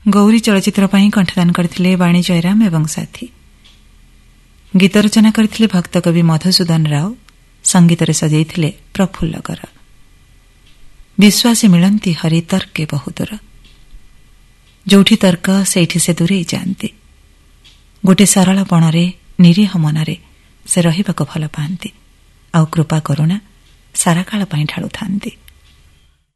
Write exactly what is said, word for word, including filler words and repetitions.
ଗୌରୀ ଚଳଚ୍ଚିତ୍ର ପାଇଁ କଣ୍ଠଦାନ କରିଥିଲେ ବାଣୀ ଜୟରାମ ଏବଂ ସାଥୀ। ଗୀତ ରଚନା କରିଥିଲେ ଭକ୍ତକବି ମଧୁସୂଦନ ରାଓ, ସଙ୍ଗୀତରେ ସଜେଇଥିଲେ ପ୍ରଫୁଲ୍ଲ କର। ବିଶ୍ୱାସୀ ମିଳନ୍ତି ହରି ତର୍କେ ବହୁଦୂର। ଯୋଉଠି ତର୍କ ସେଇଠି ସେ ଦୂରେଇ ଯାଆନ୍ତି। ଗୋଟିଏ ସରଳ ବଣରେ ନିରୀହ ମନରେ ସେ ରହିବାକୁ ଭଲ ପାଆନ୍ତି, ଆଉ କୃପା କରୁଣା ସାରା କାଳ ପାଇଁ ଢାଳୁଥାନ୍ତି।